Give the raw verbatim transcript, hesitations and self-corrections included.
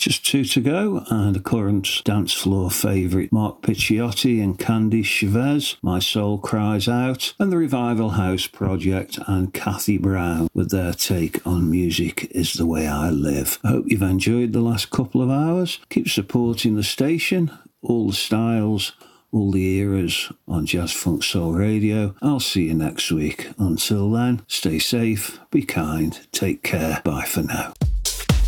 Just two to go, and a current dance floor favourite, Mark Picciotti and Candy Chavez, My Soul Cries Out, and the Revival House Project and Kathy Brown with their take on Music Is the Way I Live. I hope you've enjoyed the last couple of hours. Keep supporting the station, all the styles, all the eras on Jazz Funk Soul Radio. I'll see you next week. Until then, stay safe, be kind, take care. Bye for now.